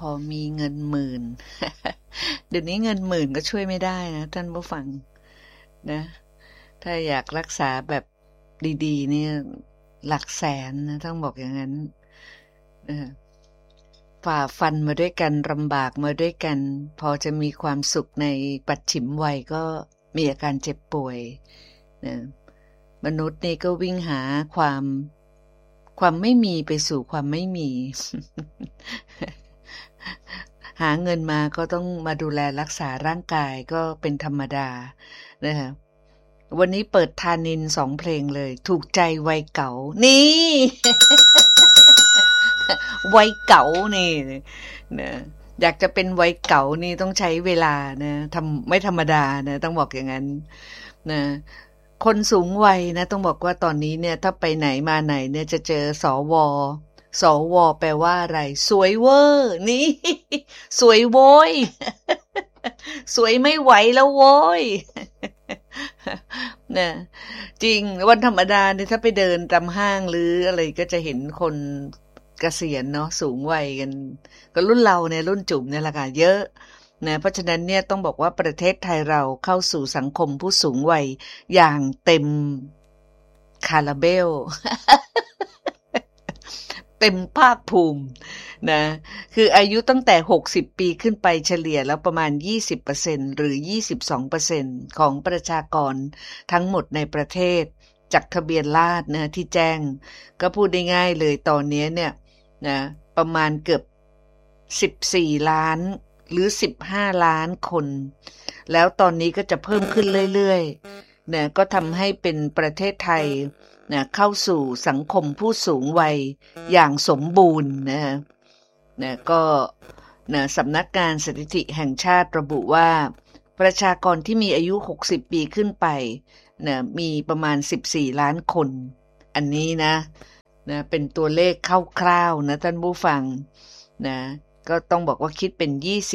อมีเงินหมื่น เดี๋ยวนี้เงินหมื่นก็ช่วยไม่ได้นะท่านผู้ฟังนะถ้าอยากรักษาแบบดีๆเนี่ยหลักแสนนะต้องบอกอย่างนั้นฝ่าฟันมาด้วยกันลำบากมาด้วยกันพอจะมีความสุขในปัจฉิมวัยก็มีอาการเจ็บป่วยนะมนุษย์นี่ก็วิ่งหาความไม่มีไปสู่ความไม่มี หาเงินมาก็ต้องมาดูแลรักษาร่างกายก็เป็นธรรมดานะคะวันนี้เปิดธานิน2เพลงเลยถูกใจวัยเก๋านี่ วัยเก๋านี่นะอยากจะเป็นวัยเก๋านี่ต้องใช้เวลานะไม่ธรรมดานะต้องบอกอย่างนั้นนะคนสูงวัยนะต้องบอกว่าตอนนี้เนี่ยถ้าไปไหนมาไหนเนี่ยจะเจอสวแปลว่าอะไรสวยเวอร์นี่สวยโว้ย สวยไม่ไหวแล้วโว้ย นะจริงวันธรรมดาเนี่ยถ้าไปเดินตามห้างหรืออะไรก็จะเห็นคนเกษียณเนาะสูงวัยกันก็รุ่นเราเนี่ยรุ่นจุ๋มเนี่ยแหละค่ะเยอะนะเพราะฉะนั้นเนี่ยต้องบอกว่าประเทศไทยเราเข้าสู่สังคมผู้สูงวัยอย่างเต็มคาราเบล เต็มภาคภูมินะคืออายุตั้งแต่60ปีขึ้นไปเฉลี่ยแล้วประมาณ 20% หรือ 22% ของประชากรทั้งหมดในประเทศจากทะเบียนราษฎร์นะที่แจ้งก็พูดได้ง่ายเลยตอนนี้เนี่ยนะประมาณเกือบ14ล้านหรือ15ล้านคนแล้วตอนนี้ก็จะเพิ่มขึ้นเรื่อยๆนะก็ทำให้เป็นประเทศไทยนะเข้าสู่สังคมผู้สูงวัยอย่างสมบูรณ์นะก็นะสำนักงานสถิติแห่งชาติระบุว่าประชากรที่มีอายุ60ปีขึ้นไปนะมีประมาณ14ล้านคนอันนี้นะเป็นตัวเลขคร่าวๆนะท่านผู้ฟังนะก็ต้องบอกว่าคิดเป็น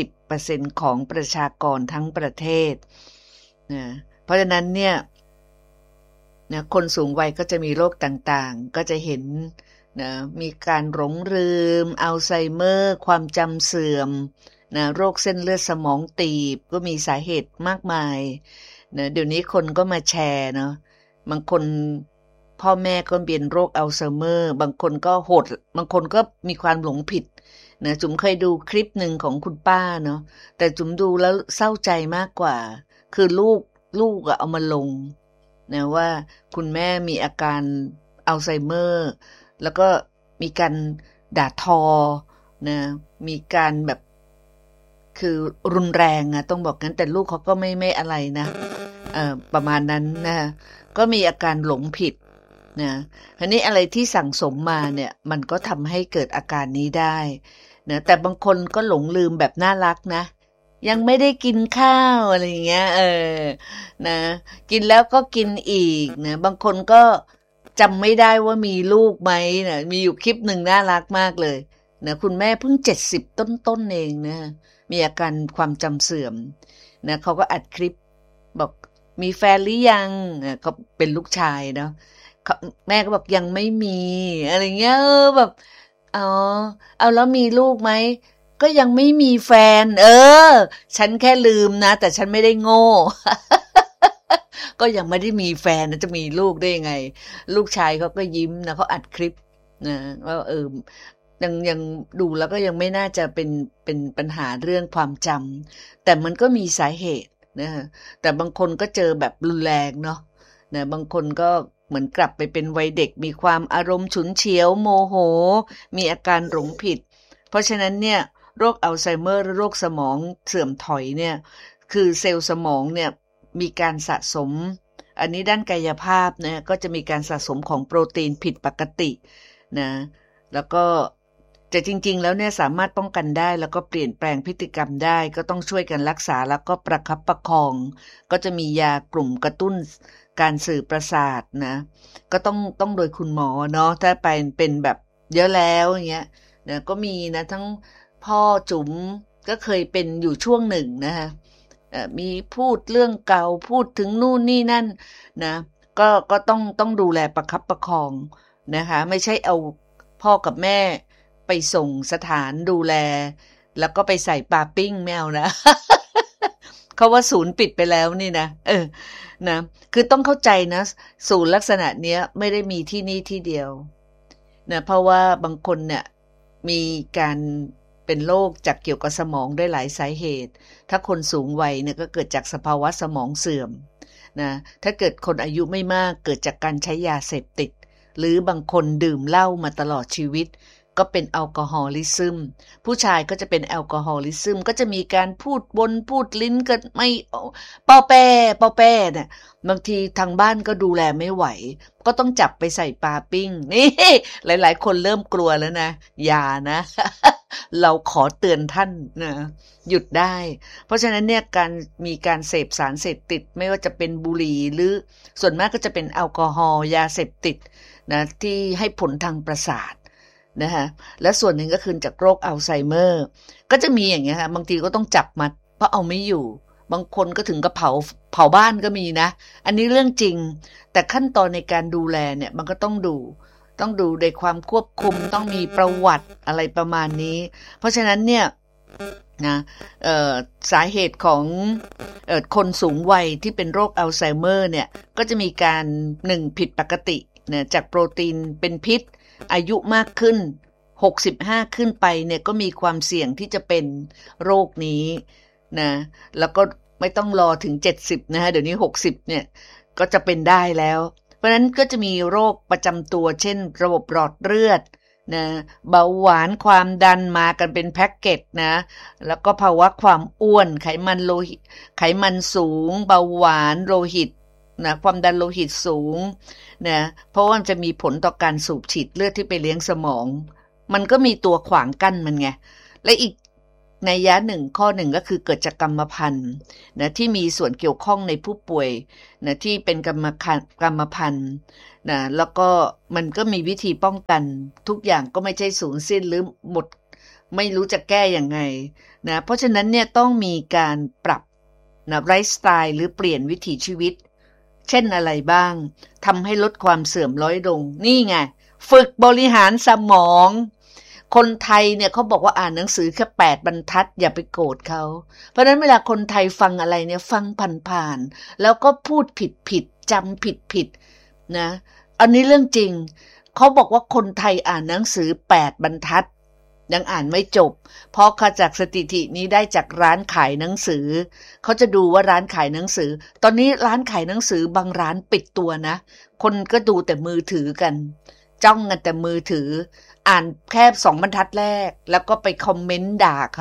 20% ของประชากรทั้งประเทศนะเพราะฉะนั้นเนี่ยนะคนสูงวัยก็จะมีโรคต่างๆก็จะเห็นนะมีการหลงลืมอัลไซเมอร์ความจำเสื่อมนะโรคเส้นเลือดสมองตีบก็มีสาเหตุมากมายนะเดี๋ยวนี้คนก็มาแชร์เนาะบางคนพ่อแม่ก็เป็นโรคอัลไซเมอร์บางคนก็โหดบางคนก็มีความหลงผิดนะจุ๋มเคยดูคลิปหนึ่งของคุณป้าเนาะแต่จุ๋มดูแล้วเศร้าใจมากกว่าคือลูกเอามาลงนะว่าคุณแม่มีอาการอัลไซเมอร์แล้วก็มีการด่าทอนะมีการแบบคือรุนแรงอะต้องบอกงั้นแต่ลูกเขาก็ไม่อะไรนะประมาณนั้นนะก็มีอาการหลงผิดนะทีนี้อะไรที่สั่งสมมาเนี่ยมันก็ทำให้เกิดอาการนี้ได้นะแต่บางคนก็หลงลืมแบบน่ารักนะยังไม่ได้กินข้าวอะไรอย่างเงี้ยนะกินแล้วก็กินอีกนะบางคนก็จำไม่ได้ว่ามีลูกไหมนะมีอยู่คลิปหนึ่งน่ารักมากเลยนะคุณแม่เพิ่ง70ต้นๆเองนะมีอาการความจำเสื่อมนะเขาก็อัดคลิปบอกมีแฟนหรือยังเขาเป็นลูกชายเนาะแม่ก็บอกยังไม่มีอะไรเงี้ยแบบอ๋อเอาแล้วมีลูกไหมก็ยังไม่มีแฟนฉันแค่ลืมนะแต่ฉันไม่ได้โง่ ก็ยังไม่ได้มีแฟนนะจะมีลูกได้ยังไงลูกชายเขาก็ยิ้มนะเขาอัดคลิปนะว่ายังดูแล้วก็ยังไม่น่าจะเป็นปัญหาเรื่องความจำแต่มันก็มีสาเหตุนะแต่บางคนก็เจอแบบรุนแรงเนาะนะบางคนก็เหมือนกลับไปเป็นวัยเด็กมีความอารมณ์ฉุนเฉียวโมโหมีอาการหลงผิดเพราะฉะนั้นเนี่ยโรคอัลไซเมอร์หรือโรคสมองเสื่อมถอยเนี่ยคือเซลล์สมองเนี่ยมีการสะสมอันนี้ด้านกายภาพนะก็จะมีการสะสมของโปรตีนผิดปกตินะแล้วก็แต่จริงๆแล้วเนี่ยสามารถป้องกันได้แล้วก็เปลี่ยนแปลงพฤติกรรมได้ก็ต้องช่วยกันรักษาแล้วก็ประคับประคองก็จะมียากลุ่มกระตุ้นการสื่อประสาทนะก็ต้องโดยคุณหมอเนาะถ้าเป็นแบบเยอะแล้วอย่างเงี้ยนะก็มีนะทั้งพ่อจุ๋มก็เคยเป็นอยู่ช่วงหนึ่งนะคะมีพูดเรื่องเก่าพูดถึงนู่นนี่นั่นนะก็ต้องดูแลประคับประคองนะคะไม่ใช่เอาพ่อกับแม่ไปส่งสถานดูแลแล้วก็ไปใส่ปลาปิ้งไม่เอานะ เขาว่าศูนย์ปิดไปแล้วนี่นะนะคือต้องเข้าใจนะศูนย์ลักษณะเนี้ยไม่ได้มีที่นี่ที่เดียวนะเพราะว่าบางคนเนี่ยมีการเป็นโรคจากเกี่ยวกับสมองได้หลายสาเหตุถ้าคนสูงวัยเนี่ยก็เกิดจากสภาวะสมองเสื่อมนะถ้าเกิดคนอายุไม่มากเกิดจากการใช้ยาเสพติดหรือบางคนดื่มเหล้ามาตลอดชีวิตก็เป็นแอลกอฮอลิซึมผู้ชายก็จะเป็นแอลกอฮอลิซึมก็จะมีการพูดบนพูดลิ้นกันไม่ป้อแป้เนี่ยบางทีทางบ้านก็ดูแลไม่ไหวก็ต้องจับไปใส่ปลาปิ้งนี่หลายๆคนเริ่มกลัวแล้วนะอย่านะ เราขอเตือนท่านนะหยุดได้เพราะฉะนั้นเนี่ยการมีการเสพสารเสพติดไม่ว่าจะเป็นบุหรี่หรือส่วนมากก็จะเป็นแอลกอฮอล์ยาเสพติดนะที่ให้ผลทางประสาทนะคะและส่วนหนึ่งก็คือจากโรคอัลไซเมอร์ก็จะมีอย่างเงี้ยค่ะบางทีก็ต้องจับมัดเพราะเอาไม่อยู่บางคนก็ถึงกับเผาบ้านก็มีนะอันนี้เรื่องจริงแต่ขั้นตอนในการดูแลเนี่ยมันก็ต้องดูในความควบคุมต้องมีประวัติอะไรประมาณนี้เพราะฉะนั้นเนี่ยนะสาเหตุของคนสูงวัยที่เป็นโรคอัลไซเมอร์เนี่ยก็จะมีการผิดปกตินะจากโปรตีนเป็นพิษอายุมากขึ้น65ขึ้นไปเนี่ยก็มีความเสี่ยงที่จะเป็นโรคนี้นะแล้วก็ไม่ต้องรอถึง70นะฮะเดี๋ยวนี้60เนี่ยก็จะเป็นได้แล้วเพราะฉะนั้นก็จะมีโรคประจำตัวเช่นระบบหลอดเลือดนะเบาหวานความดันมากันเป็นแพ็กเกจนะแล้วก็ภาวะความอ้วนไขมันโลหิตไขมันสูงเบาหวานโลหิตนะความดันโลหิตสูงนะเพราะว่ามันจะมีผลต่อการสูบฉีดเลือดที่ไปเลี้ยงสมองมันก็มีตัวขวางกั้นมันไงและอีกนัยยะหนึ่งข้อหนึ่งก็คือเกิดจากกรรมพันธุ์นะที่มีส่วนเกี่ยวข้องในผู้ป่วยนะที่เป็นกรรมพันธุ์นะแล้วก็มันก็มีวิธีป้องกันทุกอย่างก็ไม่ใช่สูญสิ้นหรือหมดไม่รู้จะแก้ยังไงนะเพราะฉะนั้นเนี่ยต้องมีการปรับนะไลฟ์สไตล์หรือเปลี่ยนวิถีชีวิตเช่นอะไรบ้างทำให้ลดความเสื่อมร้อยลงนี่ไงฝึกบริหารสมองคนไทยเนี่ยเขาบอกว่าอ่านหนังสือแค่8บรรทัดอย่าไปโกรธเขาเพราะฉะนั้นเวลาคนไทยฟังอะไรเนี่ยฟังผ่านๆแล้วก็พูดผิดจำผิดนะอันนี้เรื่องจริงเขาบอกว่าคนไทยอ่านหนังสือ8บรรทัดยังอ่านไม่จบเพราะจากสถิตินี้ได้จากร้านขายหนังสือเขาจะดูว่าร้านขายหนังสือตอนนี้ร้านขายหนังสือบางร้านปิดตัวนะคนก็ดูแต่มือถือกันจ้องกันแต่มือถืออ่านแค่2บรรทัดแรกแล้วก็ไปคอมเมนต์ด่าเขา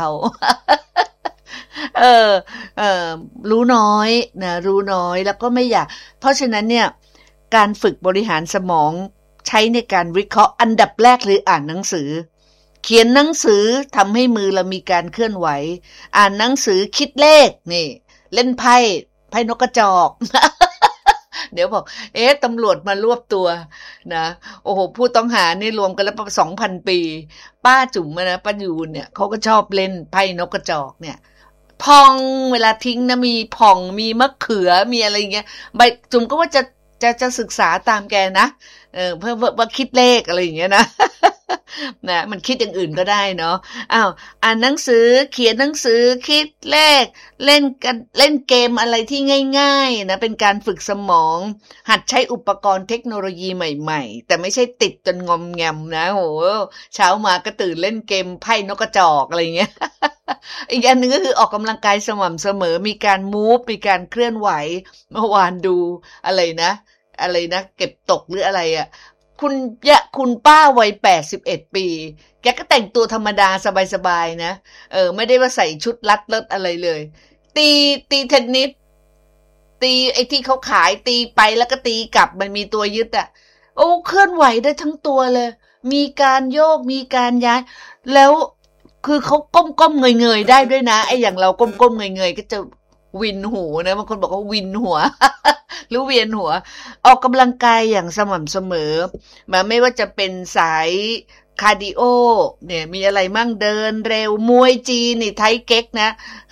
รู้น้อยนะรู้น้อยแล้วก็ไม่อยากเพราะฉะนั้นเนี่ยการฝึกบริหารสมองใช้ในการวิเคราะห์อันดับแรกหรืออ่านหนังสือเขียนหนังสือทำให้มือเรามีการเคลื่อนไหวอ่านหนังสือคิดเลขนี่เล่นไพ่นกกระจอก เดี๋ยวบอกตำรวจมารวบตัวนะโอ้โหผู้ต้องหานี่รวมกันแล้ว2,000 ปีป้าจุ๋มนะป้ายูนเนี่ยเขาก็ชอบเล่นไพ่นกกระจอกเนี่ยพองเวลาทิ้งนะมีผ่องมีมะเขือมีอะไรเงี้ยใบจุ๋มก็ว่าจะศึกษาตามแกนะเพื่อว่าคิดเลขอะไรอย่างเงี้ยนะ นะมันคิดอย่างอื่นก็ได้เนาะอ่านหนังสือเขียนหนังสือคิดเลขเล่นเกมอะไรที่ง่ายๆนะเป็นการฝึกสมองหัดใช้อุปกรณ์เทคโนโลยีใหม่ๆแต่ไม่ใช่ติดจนงอมแงมนะโหเช้ามาก็ตื่นเล่นเกมไพ่นกกระจอกอะไรเงี้ย อีกอันหนึ่งก็คือออกกำลังกายสม่ำเสมอมีการมูฟมีการเคลื่อนไหวเมื่อวานดูอะไรนะเก็บตกหรืออะไรอ่ะคุณป้าวัย81 ปีแกก็แต่งตัวธรรมดาสบายๆนะไม่ได้ว่าใส่ชุดรัดเลิศอะไรเลยตีเทนนิสตีไอ้ที่เขาขายตีไปแล้วก็ตีกลับมันมีตัวยึดอ่ะโอ้เคลื่อนไหวได้ทั้งตัวเลยมีการโยกมีการย้ายแล้วคือเขาก้มเงยได้ด้วยนะไอ้อย่างเราก้มเงยก็จะวินหูนะบางคนบอกว่าวินหัว หรือเวียนหัวออกกำลังกายอย่างสม่ำเสมอไม่ว่าจะเป็นสายคาร์ดิโอเนี่ยมีอะไรมั่งเดินเร็วมวยจีนนี่ไทเก๊กนะ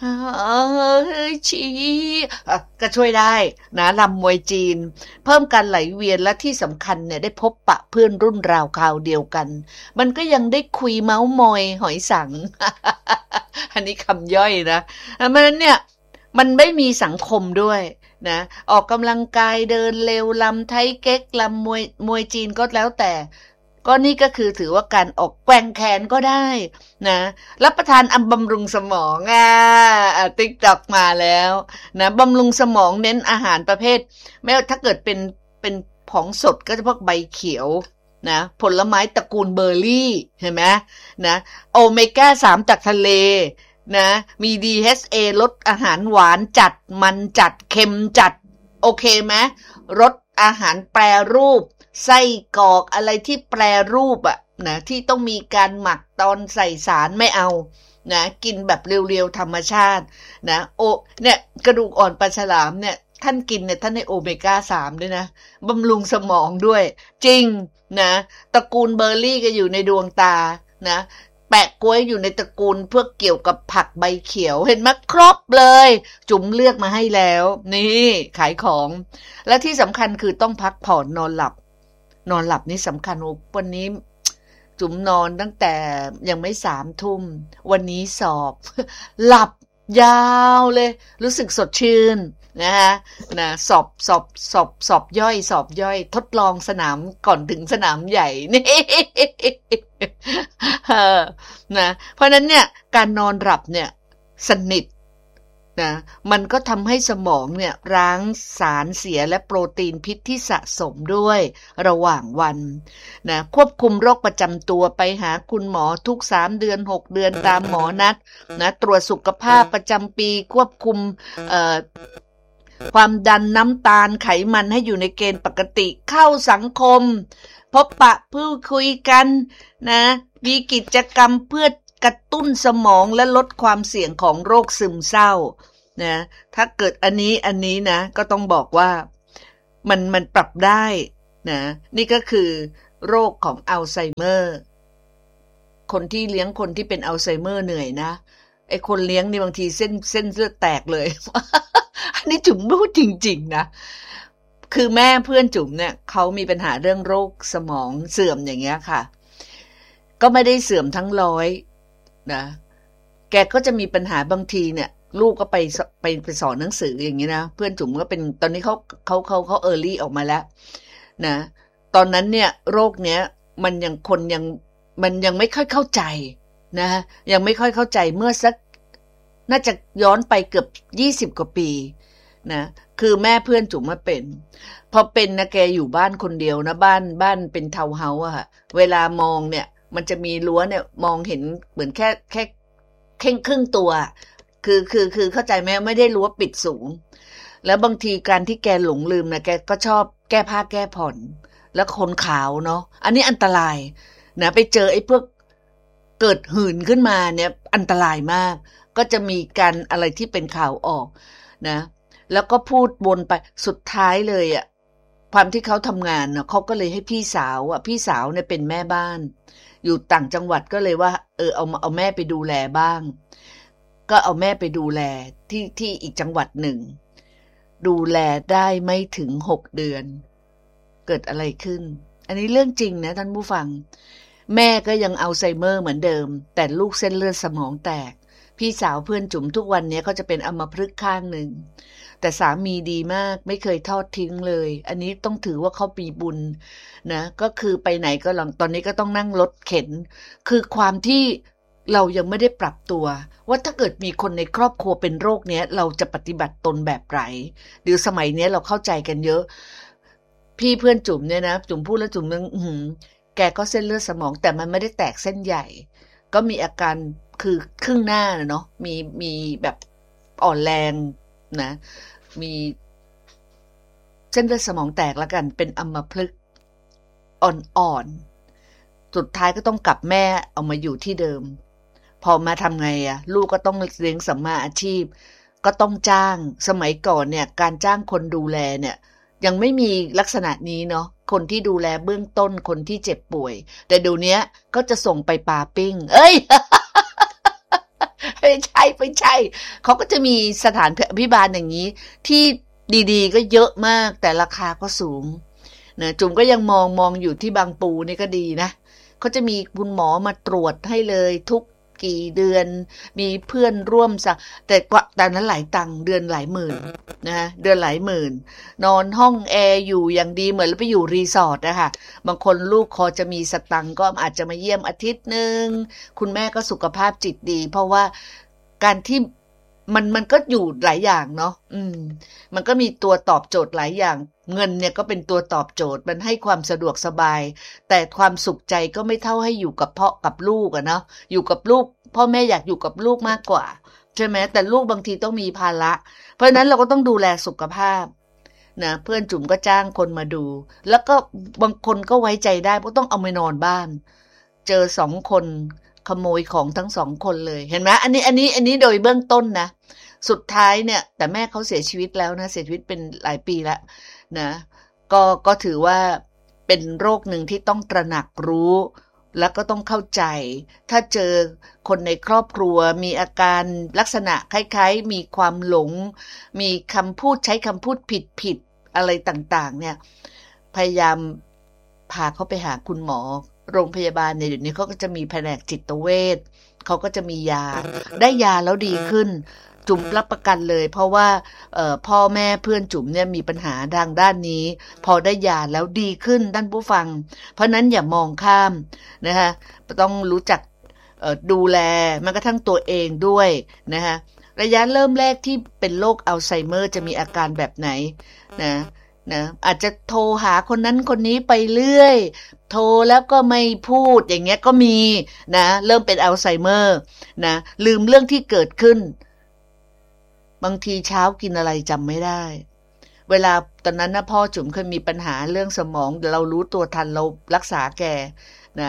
ชีก็ช่วยได้นะรำมวยจีนเพิ่มการไหลเวียนและที่สำคัญเนี่ยได้พบปะเพื่อนรุ่นราวคราวเดียวกันมันก็ยังได้คุยเม้ามอยหอยสังอันนี้คำย่อยนะเพราะฉะนั้นเนี่ยมันไม่มีสังคมด้วยนะออกกำลังกายเดินเร็วลำไทเก๊กลำมวยจีนก็แล้วแต่ก็นี่ก็คือถือว่าการออกแกว่งแขนก็ได้นะรับประทานบำรุงสมองติ๊กต็อกมาแล้วนะบำรุงสมองเน้นอาหารประเภทไม่ว่าถ้าเกิดเป็นของสดก็จะพวกใบเขียวนะผลไม้ตระกูลเบอร์รี่เห็นไหมนะโอเมก้า3จากทะเลนะมี DHA ลดอาหารหวานจัดมันจัดเค็มจัดโอเคไหมลดอาหารแปรรูปไส้กรอกอะไรที่แปรรูปนะที่ต้องมีการหมักตอนใส่สารไม่เอานะกินแบบเรียวๆธรรมชาตินะเนี่ยกระดูกอ่อนปลาฉลามเนี่ยท่านกินเนี่ยท่านได้โอเมก้า3ด้วยนะบำรุงสมองด้วยจริงนะตระกูลเบอร์รี่ก็อยู่ในดวงตานะแปะกล้วยอยู่ในตระกูลเพื่อเกี่ยวกับผักใบเขียวเห็นไหมครบเลยจุ๋มเลือกมาให้แล้วนี่ขายของและที่สำคัญคือต้องพักผ่อนนอนหลับนี่สำคัญวันนี้จุ๋มนอนตั้งแต่ยังไม่3 ทุ่มวันนี้สอบหลับยาวเลยรู้สึกสดชื่นนะสอบย่อยทดลองสนามก่อนถึงสนามใหญ่นี่นะเพราะนั้นเนี่ยการนอนหลับเนี่ยสนิทนะมันก็ทำให้สมองเนี่ยล้างสารเสียและโปรตีนพิษที่สะสมด้วยระหว่างวันนะควบคุมโรคประจำตัวไปหาคุณหมอทุก3 เดือน6 เดือนตามหมอนัดนะตรวจสุขภาพประจำปีควบคุมความดันน้ำตาลไขมันให้อยู่ในเกณฑ์ปกติเข้าสังคมพบปะพูดคุยกันนะมีกิจกรรมเพื่อกระตุ้นสมองและลดความเสี่ยงของโรคซึมเศร้านะถ้าเกิดอันนี้นะก็ต้องบอกว่ามันปรับได้นะนี่ก็คือโรคของอัลไซเมอร์คนที่เลี้ยงคนที่เป็นอัลไซเมอร์เหนื่อยนะไอ้คนเลี้ยงนี่บางทีเส้นเลือดแตกเลย อันนี้จุ๋มพูดจริงๆนะคือแม่เพื่อนจุ๋มเนี่ยเขามีปัญหาเรื่องโรคสมองเสื่อมอย่างเงี้ยค่ะก็ไม่ได้เสื่อมทั้งร้อยนะแกก็จะมีปัญหาบางทีเนี่ยลูกก็ไปสอนหนังสืออย่างนี้นะเพื่อนจุ๋มก็เป็นตอนนี้เขาเออร์ลี่ออกมาแล้วนะตอนนั้นเนี่ยโรคเนี้ยมันยังไม่ค่อยเข้าใจนะยังไม่ค่อยเข้าใจเมื่อสักน่าจะย้อนไปเกือบ20 กว่าปีนะคือแม่เพื่อนจุ๋มมาเป็นพอเป็นนะแกอยู่บ้านคนเดียวนะบ้านเป็นทาวน์เฮาส์อะค่ะเวลามองเนี่ยมันจะมีรั้วเนี่ยมองเห็นเหมือนแค่ครึ่งตัวคือเข้าใจไหมไม่ได้รั้วปิดสูงแล้วบางทีการที่แกหลงลืมนะแกก็ชอบแก้ผ้าแก้ผ่อนแล้วคนขาวเนาะอันนี้อันตรายนะไปเจอไอ้พวกเกิดหื่นขึ้นมาเนี่ยอันตรายมากก็จะมีการอะไรที่เป็นข่าวออกนะแล้วก็พูดวนไปสุดท้ายเลยอ่ะความที่เขาทำงานเนาะเขาก็เลยให้พี่สาวเนี่ยเป็นแม่บ้านอยู่ต่างจังหวัดก็เลยว่าเอาแม่ไปดูแลบ้างก็เอาแม่ไปดูแลที่อีกจังหวัดหนึ่งดูแลได้ไม่ถึง6 เดือนเกิดอะไรขึ้นอันนี้เรื่องจริงนะท่านผู้ฟังแม่ก็ยังอัลไซเมอร์เหมือนเดิมแต่ลูกเส้นเลือดสมองแตกพี่สาวเพื่อนจุ๋มทุกวันนี้เขาจะเป็นอัมพฤกษ์ข้างหนึ่งแต่สามีดีมากไม่เคยทอดทิ้งเลยอันนี้ต้องถือว่าเขาปีบุญนะก็คือไปไหนก็ตอนนี้ก็ต้องนั่งรถเข็นคือความที่เรายังไม่ได้ปรับตัวว่าถ้าเกิดมีคนในครอบครัวเป็นโรคเนี้ยเราจะปฏิบัติตนแบบไหนเดี๋ยวสมัยนี้เราเข้าใจกันเยอะพี่เพื่อนจุ๋มเนี่ยนะจุ๋มพูดแล้วจุ๋มนึกแกก็เส้นเลือดสมองแต่มันไม่ได้แตกเส้นใหญ่ก็มีอาการคือครึ่งหน้าเนาะมีแบบอ่อนแรงนะมีเส้นเลือดสมองแตกแล้วกันเป็นอัมพฤกษ์อ่อนสุดท้ายก็ต้องกลับแม่เอามาอยู่ที่เดิมพอมาทำไงลูกก็ต้องเลี้ยงสัมมาอาชีพก็ต้องจ้างสมัยก่อนเนี่ยการจ้างคนดูแลเนี่ยยังไม่มีลักษณะนี้เนาะคนที่ดูแลเบื้องต้นคนที่เจ็บป่วยแต่เดี๋ยวนี้ก็จะส่งไปปาปิ้งเอ้ย ไม่ใช่เขาก็จะมีสถานอภิบาลอย่างนี้ที่ดีๆก็เยอะมากแต่ราคาก็สูงนะจุ๋มก็ยังมองอยู่ที่บางปูนี่ก็ดีนะเขาจะมีคุณหมอมาตรวจให้เลยทุกกี่เดือนมีเพื่อนร่วมสักแต่นั้นหลายตังค์เดือนหลายหมื่นนะเดือนหลายหมื่นนอนห้องแอร์อยู่อย่างดีเหมือนไปอยู่รีสอร์ทนะคะบางคนลูกพอจะมีสตังค์ก็อาจจะมาเยี่ยมอาทิตย์นึงคุณแม่ก็สุขภาพจิตดีเพราะว่าการที่มันก็อยู่หลายอย่างเนาะมันก็มีตัวตอบโจทย์หลายอย่างเงินเนี่ยก็เป็นตัวตอบโจทย์มันให้ความสะดวกสบายแต่ความสุขใจก็ไม่เท่าให้อยู่กับพ่อกับลูกอะเนาะอยู่กับลูกพ่อแม่อยากอยู่กับลูกมากกว่าใช่ไหมแต่ลูกบางทีต้องมีภาระเพราะฉะนั้นเราก็ต้องดูแลสุขภาพนะเพื่อนจุ๋มก็จ้างคนมาดูแล้วก็บางคนก็ไว้ใจได้เพราะต้องเอาไปนอนบ้านเจอ2 คนขโมยของทั้ง2 คนเลยเห็นไหมอันนี้โดยเบื้องต้นนะสุดท้ายเนี่ยแต่แม่เขาเสียชีวิตแล้วนะเสียชีวิตเป็นหลายปีแล้วนะก็ถือว่าเป็นโรคหนึ่งที่ต้องตระหนักรู้แล้วก็ต้องเข้าใจถ้าเจอคนในครอบครัวมีอาการลักษณะคล้ายๆมีความหลงมีคำพูดใช้คำพูดผิดอะไรต่างๆเนี่ยพยายามพาเขาไปหาคุณหมอโรงพยาบาลเนี่ยเดี๋ยวนี้เขาก็จะมีแผนกจิตเวชเขาก็จะมียาได้ยาแล้วดีขึ้นจุ๋มรับประกันเลยเพราะว่าพ่อแม่เพื่อนจุ๋มเนี่ยมีปัญหาทางด้านนี้พอได้ยาแล้วดีขึ้นท่านผู้ฟังเพราะนั้นอย่ามองข้ามนะคะต้องรู้จักดูแลแม้กระทั่งตัวเองด้วยนะคะระยะเริ่มแรกที่เป็นโรคอัลไซเมอร์จะมีอาการแบบไหนนะอาจจะโทรหาคนนั้นคนนี้ไปเรื่อยโทรแล้วก็ไม่พูดอย่างเงี้ยก็มีนะเริ่มเป็นอัลไซเมอร์นะลืมเรื่องที่เกิดขึ้นบางทีเช้ากินอะไรจำไม่ได้เวลาตอนนั้นนะพ่อจุ๋มเคยมีปัญหาเรื่องสมองเรารู้ตัวทันเรารักษาแกนะ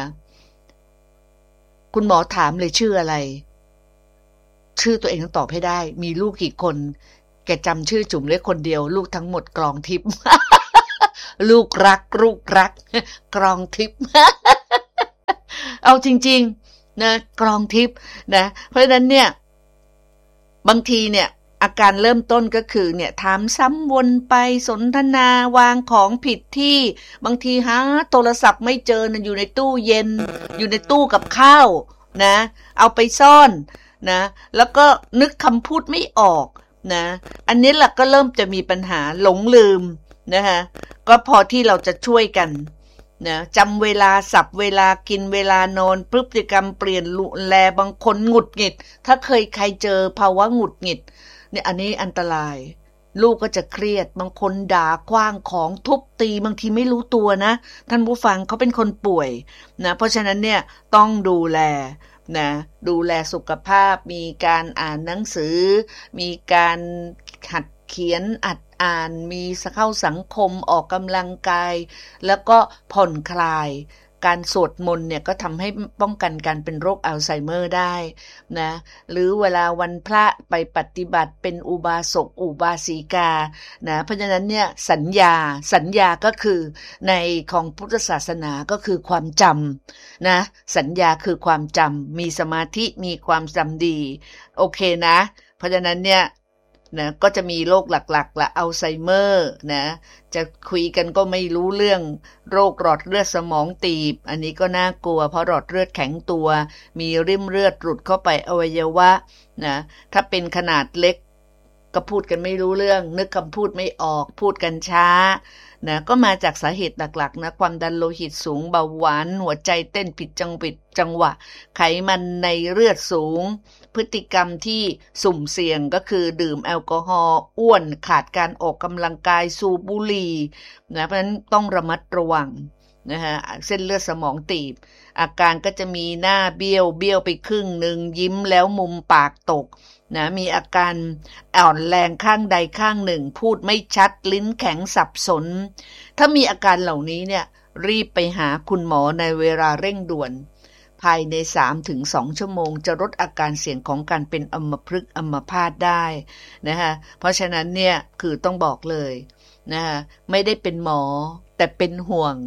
คุณหมอถามเลยชื่ออะไรชื่อตัวเองต้องตอบให้ได้มีลูกกี่คนแกจำชื่อจุ๋มได้คนเดียวลูกทั้งหมดกรองทิพย์ ลูกรักกรองทิพย์ เอาจริงๆนะกรองทิพย์นะเพราะฉะนั้นเนี่ยบางทีเนี่ยอาการเริ่มต้นก็คือเนี่ยถามซ้ำวนไปสนทนาวางของผิดที่บางทีหาโทรศัพท์ไม่เจอนะอยู่ในตู้เย็นอยู่ในตู้กับข้าวนะเอาไปซ่อนนะแล้วก็นึกคำพูดไม่ออกนะอันนี้แหละก็เริ่มจะมีปัญหาหลงลืมนะคะก็พอที่เราจะช่วยกันนะจำเวลาสับเวลากินเวลานอนพฤติกรรมเปลี่ยนแลบางคนหงุดหงิดถ้าใครเจอภาวะหงุดหงิดเนี่ยอันนี้อันตรายลูกก็จะเครียดบางคนด่าขว้างของทุบตีบางทีไม่รู้ตัวนะท่านผู้ฟังเขาเป็นคนป่วยนะเพราะฉะนั้นเนี่ยต้องดูแลนะดูแลสุขภาพมีการอ่านหนังสือมีการหัดเขียนอ่านมีเข้าสังคมออกกำลังกายแล้วก็ผ่อนคลายการสวดมนต์เนี่ยก็ทำให้ป้องกันการเป็นโรคอัลไซเมอร์ได้นะหรือเวลาวันพระไปปฏิบัติเป็นอุบาสกอุบาสิกานะเพราะฉะนั้นเนี่ยสัญญาก็คือในของพุทธศาสนาก็คือความจำนะสัญญาคือความจำมีสมาธิมีความจำดีโอเคนะเพราะฉะนั้นเนี่ยนะก็จะมีโรคหลักๆละอัลไซเมอร์นะจะคุยกันก็ไม่รู้เรื่องโรคหลอดเลือดสมองตีบอันนี้ก็น่ากลัวเพราะหลอดเลือดแข็งตัวมีริ่มเลือดหลุดเข้าไปอวัยวะนะถ้าเป็นขนาดเล็กก็พูดกันไม่รู้เรื่องนึกคำพูดไม่ออกพูดกันช้านะก็มาจากสาเหตุหลักๆนะความดันโลหิตสูงเบาหวานหัวใจเต้นผิดจังหวะไขมันในเลือดสูงพฤติกรรมที่สุ่มเสี่ยงก็คือดื่มแอลกอฮอล์อ้วนขาดการออกกำลังกายสูบบุหรี่นะเพราะฉะนั้นต้องระมัดระวังนะฮะเส้นเลือดสมองตีบอาการก็จะมีหน้าเบี้ยวไปครึ่งหนึ่งยิ้มแล้วมุมปากตกนะมีอาการอ่อนแรงข้างใดข้างหนึ่งพูดไม่ชัดลิ้นแข็งสับสนถ้ามีอาการเหล่านี้เนี่ยรีบไปหาคุณหมอในเวลาเร่งด่วนภายใน 3-2 ชั่วโมงจะลดอาการเสี่ยงของการเป็นอัมพฤกษ์อัมพาตได้นะคะเพราะฉะนั้นเนี่ยคือต้องบอกเลยนะคะไม่ได้เป็นหมอแต่เป็นห่วง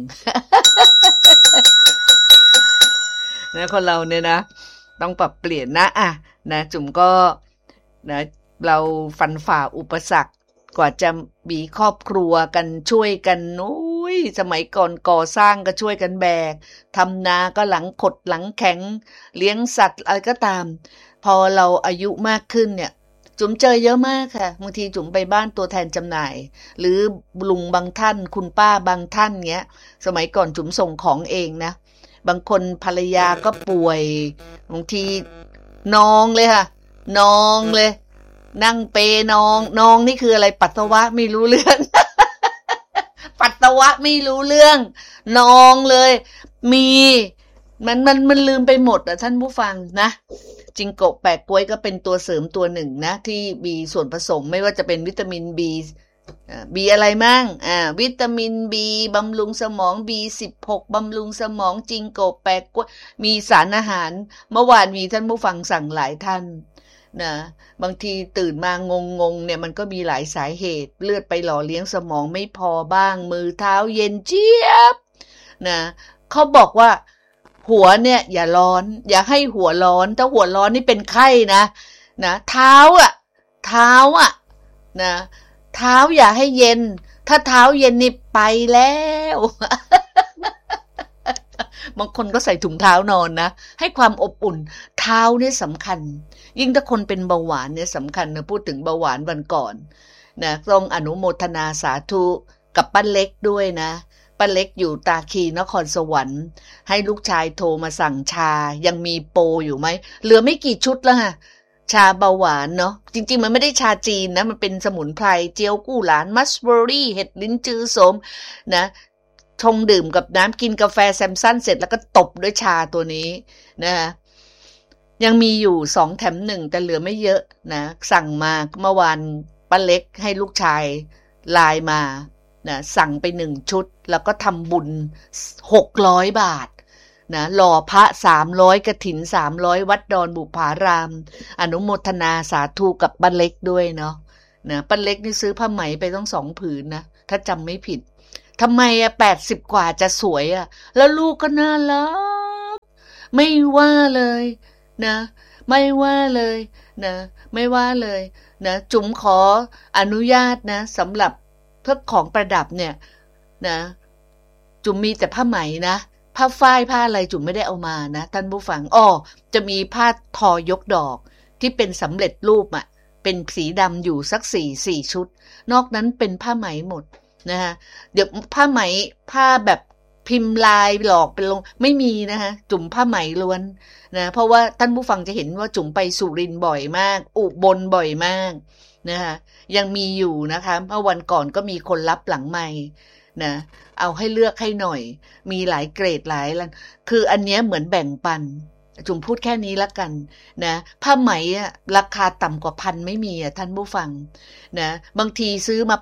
นะคนเราเนี่ยนะต้องปรับเปลี่ยนนะนะจุ๋มก็นะเราฟันฝ่าอุปสรรคกว่าจะมีครอบครัวกันช่วยกันโอ้ยสมัยก่อนก่อสร้างก็ช่วยกันแบกทำนาก็หลังขดหลังแข็งเลี้ยงสัตว์อะไรก็ตามพอเราอายุมากขึ้นเนี่ยจุ๋มเจอเยอะมากค่ะบางทีจุ๋มไปบ้านตัวแทนจำหน่ายหรือลุงบางท่านคุณป้าบางท่านเงี้ยสมัยก่อนจุ๋มส่งของเองนะบางคนภรรยาก็ป่วยบางทีนองเลยค่ะนองเลยนั่งเปนองนี่คืออะไรปัสสาวะไม่รู้เรื่อง ปัสสาวะไม่รู้เรื่องนองเลยมีมันลืมไปหมดอ่ะท่านผู้ฟังนะจิงโกะแปะก๊วยก็เป็นตัวเสริมตัวหนึ่งนะที่มีส่วนผสมไม่ว่าจะเป็นวิตามิน B อะไรมั่งวิตามิน B บำรุงสมอง B16 บำรุงสมองจิงโกะแปะก๊วยมีสารอาหารเมื่อวานมีท่านผู้ฟังสั่งหลายท่านนะบางทีตื่นมางงเนี่ยมันก็มีหลายสาเหตุเลือดไปหล่อเลี้ยงสมองไม่พอบ้างมือเท้าเย็นเจี๊ยบนะเขาบอกว่าหัวเนี่ยอย่าร้อนอย่าให้หัวร้อนถ้าหัวร้อนนี่เป็นไข้นะเท้านะเท้าอย่าให้เย็นถ้าเท้าเย็นนี่ไปแล้ว บางคนก็ใส่ถุงเท้านอนนะให้ความอบอุ่นเท้าเนี่ยสำคัญยิ่งถ้าคนเป็นเบาหวานเนี่ยสำคัญนะพูดถึงเบาหวานวันก่อนนะต้องอนุโมทนาสาธุกับป้าเล็กด้วยนะป้าเล็กอยู่ตาคีนครสวรรค์ให้ลูกชายโทรมาสั่งชายังมีโปรอยู่ไหมเหลือไม่กี่ชุดแล้วค่ะชาเบาหวานเนาะจริงๆมันไม่ได้ชาจีนนะมันเป็นสมุนไพรเจียวกู้หลานมัสเบอรี่เห็ดลิ้นจือสมนะชงดื่มกับน้ำกินกาแฟแซมซันเสร็จแล้วก็ตบด้วยชาตัวนี้นะยังมีอยู่2แถม1แต่เหลือไม่เยอะนะสั่งมาเมื่อวานป้าเล็กให้ลูกชายไลน์มานะสั่งไป1ชุดแล้วก็ทำบุญ600 บาทนะหล่อพระ300กฐิน300วัดดอนบุพารามอนุโมทนาสาธุกับป้าเล็กด้วยเนาะนะป้าเล็กนี่ซื้อผ้าไหมไปต้อง2 ผืนนะถ้าจำไม่ผิดทำไม80 กว่าจะสวยแล้วลูกก็น่ารักไม่ว่าเลยนะไม่ว่าเลยนะไม่ว่าเลยนะจุ๋มขออนุญาตนะสำหรับเพื่อของประดับเนี่ยนะจุ๋มมีแต่ผ้าไหมนะผ้าฝ้ายผ้าอะไรจุ๋มไม่ได้เอามานะท่านผู้ฟังจะมีผ้าทอยกดอกที่เป็นสำเร็จรูปเป็นสีดำอยู่สัก4ชุดนอกนั้นเป็นผ้าไหมหมดนะคะเดี๋ยวผ้าไหมผ้าแบบพิมพ์ลายหลอกเป็นลงไม่มีนะคะจุ๋มผ้าไหมล้วนนะเพราะว่าท่านผู้ฟังจะเห็นว่าจุ๋มไปสุรินทร์บ่อยมากอุบลบ่อยมากนะคะยังมีอยู่นะคะเมื่อวันก่อนก็มีคนรับหลังไมค์นะเอาให้เลือกให้หน่อยมีหลายเกรดหลายคืออันเนี้ยเหมือนแบ่งปันจุ๋มพูดแค่นี้ละกันนะผ้าไหมราคาต่ำกว่า1,000ไม่มีท่านผู้ฟังนะบางทีซื้อมา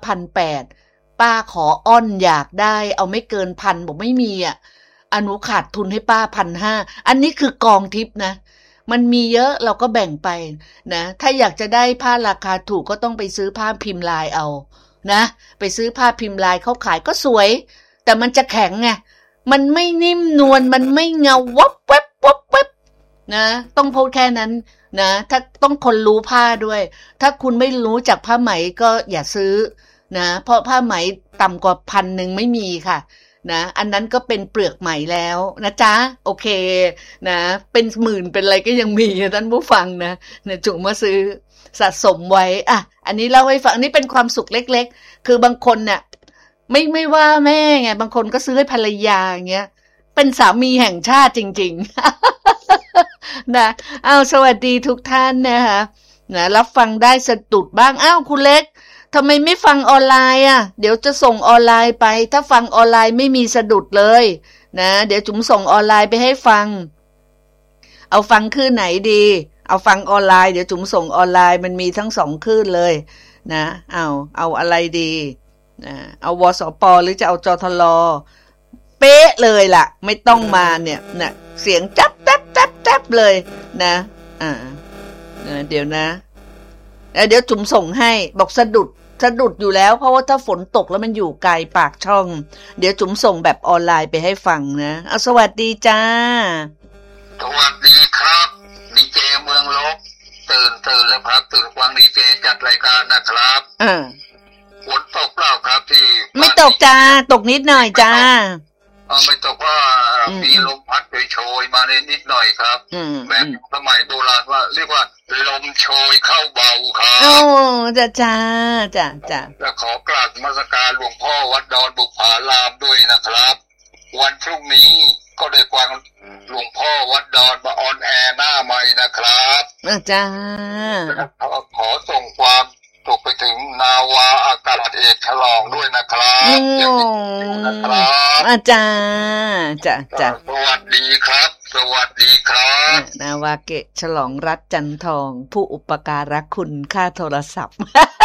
1,800ป้าขออ้อนอยากได้เอาไม่เกิน1,000บอกไม่มีอนุขาดทุนให้ป้า1,500อันนี้คือกองทิปนะมันมีเยอะเราก็แบ่งไปนะถ้าอยากจะได้ผ้าราคาถูกก็ต้องไปซื้อผ้าพิมพ์ลายเอานะไปซื้อผ้าพิมพ์ลายเขาขายก็สวยแต่มันจะแข็งไงมันไม่นิ่มนวลมันไม่เงาวับแวบวับแวบนะต้องพูดแค่นั้นนะถ้าต้องคนรู้ผ้าด้วยถ้าคุณไม่รู้จักผ้าไหมก็อย่าซื้อนะเพราะผ้าไหมต่ำกว่า1,000ไม่มีค่ะนะอันนั้นก็เป็นเปลือกไหมแล้วนะจ๊ะโอเคนะเป็นหมื่นเป็นอะไรก็ยังมีท่านผู้ฟังนะจุ๋มมาซื้อสะสมไว้อันนี้เล่าให้ฟังอันนี้เป็นความสุขเล็กๆคือบางคนเนี่ยไม่ว่าแม่ไงบางคนก็ซื้อให้ภรรยาอย่างเงี้ยเป็นสามีแห่งชาติจริงๆนะสวัสดีทุกท่านนะคะนะรับฟังได้สะดุดบ้างคุณเล็กทำไมไม่ฟังออนไลน์เดี๋ยวจะส่งออนไลน์ไปถ้าฟังออนไลน์ไม่มีสะดุดเลยนะเดี๋ยวจุ๋มส่งออนไลน์ไปให้ฟังเอาฟังคลื่นไหนดีเอาฟังออนไลน์เดี๋ยวจุ๋มส่งออนไลน์มันมีทั้ง2คลื่นเลยนะเอาอะไรดีเอาวสปหรือจะเอาจทลเป๊ะเลยล่ะไม่ต้องมาเนี่ยนะเสียงจับเลยนะเดี๋ยวนะเดี๋ยวจุ๋มส่งให้บอกสะดุดอยู่แล้วเพราะว่าถ้าฝนตกแล้วมันอยู่ไกลปากช่องเดี๋ยวจุ๋มส่งแบบออนไลน์ไปให้ฟังนะสวัสดีจ้าสวัสดีครับดีเจเมืองลบตื่นแล้วครับตื่นฟังดีเจจัดรายการนะครับฝนตกแล้วครับที่ไม่ตกจ้าตกนิดหน่อยจ้าไม่ตกว่ามีลมพัดโชยมานิดหน่อยครับแบบสมัยโบราณว่าเรียกว่าลมโชยเข้าเบาครับโอ้จ้าและขอกราบนมัสการหลวงพ่อวัดดอนบุพารามด้วยนะครับวันพรุ่งนี้ก็ได้ฟังหลวงพ่อวัดดอนมาออนแอร์หน้าใหม่นะครับจ้าขอส่งความตกไปถึงนาวาอากาศเอกฉลองด้วยนะครับจ้าสวัสดีครับสวัสดีครับนาวาเกะฉลองรัตน์จันทองผู้อุปการะคุณค่าโทรศัพท์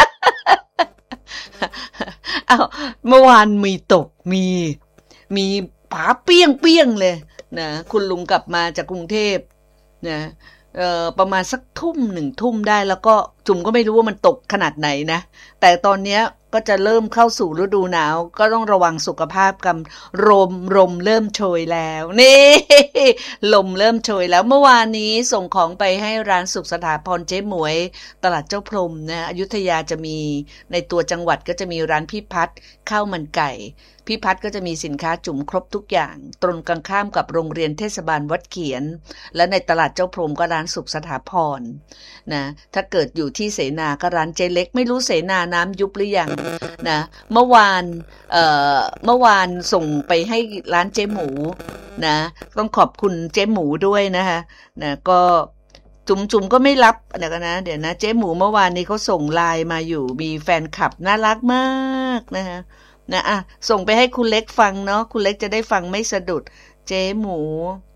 อ้าวเมื่อวานมีตกมีผาเปี้ยงเลยนะคุณลุงกลับมาจากกรุงเทพนะประมาณสัก1 ทุ่มได้แล้วก็จุ่มก็ไม่รู้ว่ามันตกขนาดไหนนะแต่ตอนนี้ก็จะเริ่มเข้าสู่ฤดูหนาวก็ต้องระวังสุขภาพกันลมเริ่มโชยแล้วนี่ลมเริ่มโชยแล้วเมื่อวานนี้ส่งของไปให้ร้านสุขสถาพรเจ๊หมวยตลาดเจ้าพรหมนะอยุธยาจะมีในตัวจังหวัดก็จะมีร้านพี่พัดข้าวมันไก่พี่พัดก็จะมีสินค้าจุ่มครบทุกอย่างตรงกันข้ามกับโรงเรียนเทศบาลวัดเขียนและในตลาดเจ้าพรหมก็ร้านสุขสถาพรนะถ้าเกิดอยู่ที่เสนาก็ร้านเจเล็กไม่รู้เสนาน้ำยุบหรือยังนะเมื่อวานส่งไปให้ร้านเจ๊หมูนะต้องขอบคุณเจ๊หมูด้วยนะคะนะก็จุ่มก็ไม่รับเดี๋ยวนะเจ๊หมูเมื่อวานนี้เขาส่งไลน์มาอยู่มีแฟนคลับน่ารักมากนะคะนะส่งไปให้คุณเล็กฟังเนาะคุณเล็กจะได้ฟังไม่สะดุดเจ๊หมู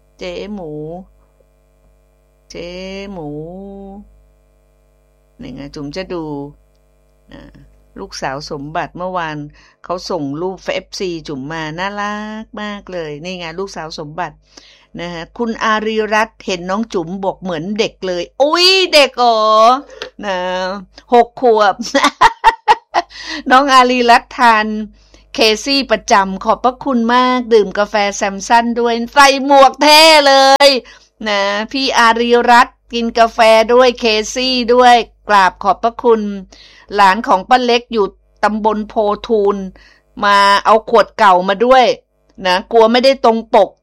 นี่ไงจุ๋มจะดูลูกสาวสมบัติเมื่อวานเขาส่งรูป FC จุ๋มมาน่ารักมากเลยนี่ไงลูกสาวสมบัตินะฮะคุณอารีรัตน์เห็นน้องจุ๋มบอกเหมือนเด็กเลยอุ๊ยเด็กอ๋อนะ6 ขวบ น้องอารีรัตน์ทานเคซี่ประจำขอบพระคุณมากดื่มกาแฟแซมซันด้วยใส่หมวกแท้เลยนะพี่อารีรัตน์กินกาแฟด้วยเคซี่ด้วยกราบขอบพระคุณหลานของป้าเล็กอยู่ตำบลโพทูลมาเอาขวดเก่ามาด้วยนะกลัวไม่ได้ตรงปก